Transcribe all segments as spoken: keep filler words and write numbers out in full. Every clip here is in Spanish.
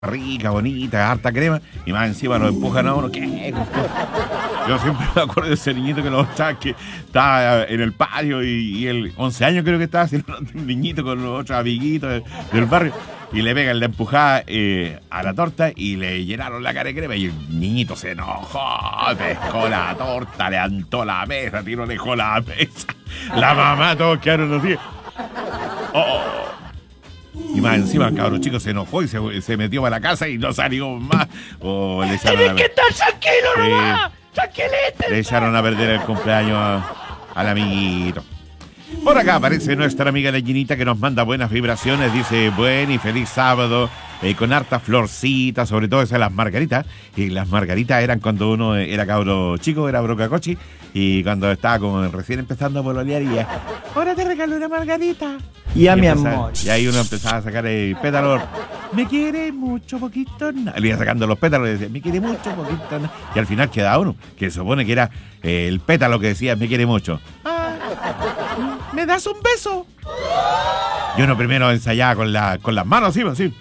rica, bonita, harta crema, y más encima nos empujan a uno. ¿Qué? Yo siempre me acuerdo de ese niñito que lo estaba, que estaba en el patio y, y él, once años creo que estaba haciendo un niñito con los otros amiguitos del, del barrio, y le pegan la empujada eh, a la torta y le llenaron la cara de crema y el niñito se enojó, pescó la torta, levantó la mesa, tiró lejos la mesa. La mamá, todos quedaron así. Oh. Y más encima el cabro chico se enojó y se, se metió para la casa y no salió más. Oh, le echaron ¡Tienes a que estar tranquilo Sí. nomás! ¡Tranquilete! Le echaron a perder el cumpleaños a- al amiguito. Por acá aparece nuestra amiga la Ginita que nos manda buenas vibraciones. Dice buen y feliz sábado, eh, con harta florcita, sobre todo esas las margaritas. Y las margaritas eran cuando uno era cabro chico, era brocacochi. Y cuando estaba como recién empezando a pololear y ya, ahora te regalo una margarita. Y a mi empezaba- amor. Y ahí uno empezaba a sacar el pétalo. Me quiere mucho, poquito, nada. Le iba sacando los pétalos y decía, me quiere mucho, poquito, nada. Y al final quedaba uno, que se supone que era eh, el pétalo que decía, me quiere mucho. Ah, ¿me das un beso? Y uno primero ensayaba con, la, con las manos así, así.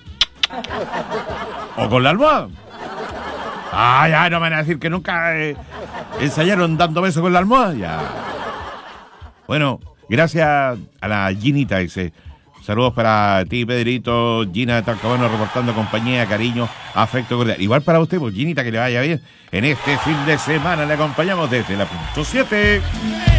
O con la almohada. Ah, ya, no me van a decir que nunca eh, ensayaron dando besos con la almohada. Ya. Bueno, gracias a la Ginita, dice. Saludos para ti, Pedrito, Gina de Talcahuano, reportando compañía, cariño, afecto cordial. Igual para usted, pues Ginita, que le vaya bien. En este fin de semana le acompañamos desde la punto siete.